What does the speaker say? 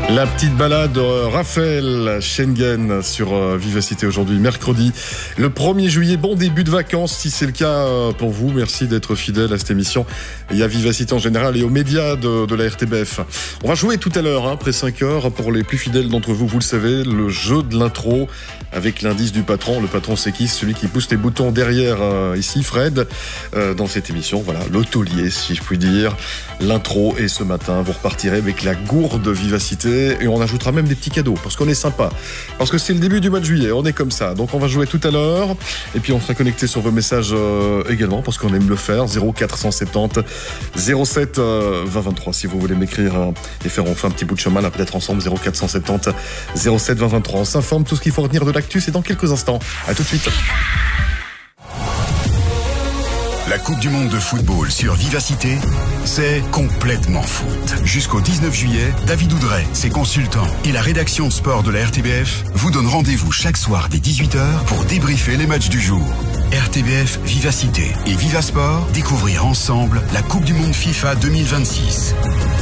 La petite balade Raphaël Schengen sur Vivacité aujourd'hui, mercredi, le 1er juillet. Bon début de vacances, si c'est le cas pour vous. Merci d'être fidèle à cette émission et à Vivacité en général et aux médias de la RTBF. On va jouer tout à l'heure, après 5 heures, pour les plus fidèles d'entre vous, vous le savez, le jeu de l'intro avec l'indice du patron. Le patron, c'est qui? Celui qui pousse les boutons derrière, ici, Fred, dans cette émission. Voilà, le taulier, si je puis dire. L'intro, et ce matin, vous repartirez avec la gourde Vivacité. Et on ajoutera même des petits cadeaux, parce qu'on est sympa. Parce que c'est le début du mois de juillet, on est comme ça. Donc on va jouer tout à l'heure. Et puis on sera connecté sur vos messages également, parce qu'on aime le faire. 0470 07 20 23, si vous voulez m'écrire et faire enfin un petit bout de chemin, là peut-être ensemble. 0470 07 20 23. On s'informe, tout ce qu'il faut retenir de l'actu, c'est dans quelques instants. À tout de suite. La Coupe du Monde de football sur Vivacité, c'est complètement foot. Jusqu'au 19 juillet, David Oudret, ses consultants et la rédaction sport de la RTBF vous donnent rendez-vous chaque soir dès 18h pour débriefer les matchs du jour. RTBF Vivacité et Vivasport, découvrir ensemble la Coupe du Monde FIFA 2026.